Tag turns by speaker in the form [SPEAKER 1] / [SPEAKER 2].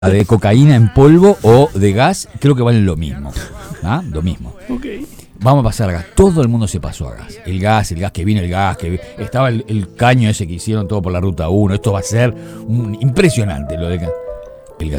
[SPEAKER 1] de cocaína en polvo o de gas, creo que valen lo mismo. ¿Ah? Lo mismo.
[SPEAKER 2] Okay.
[SPEAKER 1] Vamos a pasar a gas. Todo el mundo se pasó a gas. El gas que vino, que estaba el caño ese que hicieron todo por la ruta 1. Esto va a ser impresionante lo de gas.